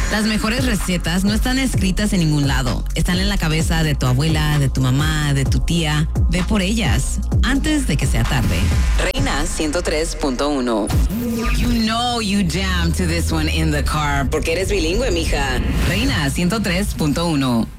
Las mejores recetas no están escritas en ningún lado. Están en la cabeza de tu abuela, de tu mamá, de tu tía. Ve por ellas antes de que sea tarde. Reina 103.1. You know you jam to this one in the car. Porque eres bilingüe, mija. Reina 103.1.